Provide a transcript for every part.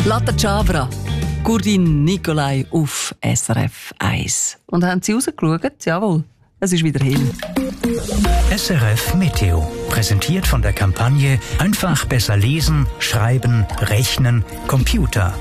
Latte Chabra, Gurdin Nicolai auf SRF 1. Und haben Sie rausgeschaut? Jawohl, es ist wieder hell. SRF Meteo, präsentiert von der Kampagne Einfach besser lesen, schreiben, rechnen, Computer.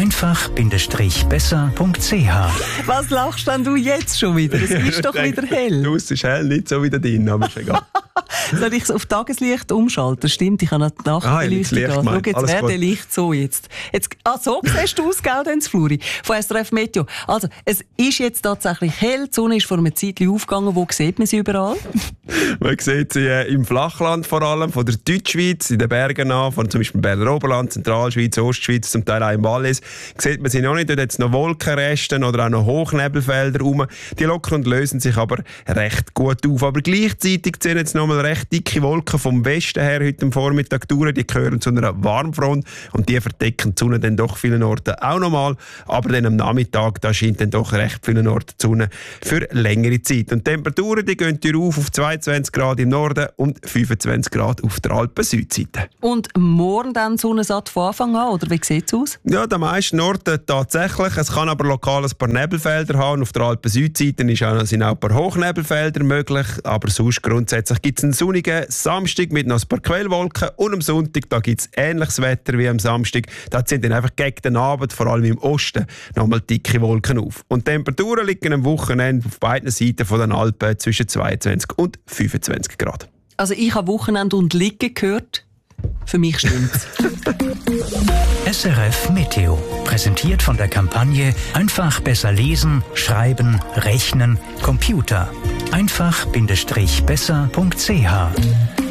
Einfach-besser.ch. Was lachst denn du jetzt schon wieder? Es ist doch wieder hell. Du, es ist hell, nicht so wieder drin, aber ist egal. Soll ich es auf Tageslicht umschalten? Stimmt, ich habe noch die Nachtbeleuchtung da. Schau, jetzt wäre der Licht so jetzt. So siehst du aus, gell, Fluri, von SRF Meteo. Also, es ist jetzt tatsächlich hell. Die Sonne ist vor einer Zeit aufgegangen. Wo sieht man sie überall? Man sieht sie im Flachland vor allem, von der Deutschschweiz, in den Bergen an, von zum Beispiel Berner Oberland, Zentralschweiz, Ostschweiz, zum Teil auch im Wallis. Sieht man sie noch nicht, dort hat es noch Wolkenreste oder auch noch Hochnebelfelder rum. Die lockern und lösen sich aber recht gut auf. Aber gleichzeitig ziehen jetzt noch mal recht dicke Wolken vom Westen her heute am Vormittag durch. Die gehören zu einer Warmfront und die verdecken die Sonne dann doch vielen Orten auch nochmal. Aber dann am Nachmittag, da scheint dann doch recht vielen Orten die Sonne für längere Zeit. Und die Temperaturen, die gehen auf 22 Grad im Norden und 25 Grad auf der Alpen-Südseite. Und morgen dann Sonnensatt von Anfang an, oder wie sieht es aus? Ja, der meisten Orten tatsächlich. Es kann aber lokal ein paar Nebelfelder haben. Auf der Alpen-Südseite sind auch ein paar Hochnebelfelder möglich. Aber sonst grundsätzlich gibt es einen sonnigen Samstag mit noch ein paar Quellwolken. Und am Sonntag gibt es ähnliches Wetter wie am Samstag. Da sind dann einfach gegen den Abend, vor allem im Osten, nochmal dicke Wolken auf. Und die Temperaturen liegen am Wochenende auf beiden Seiten von den Alpen zwischen 22 und 25 Grad. Also ich habe Wochenende und Liegen gehört. Für mich stimmt's. SRF Meteo, präsentiert von der Kampagne Einfach besser lesen, schreiben, rechnen, Computer. Einfach-besser.ch.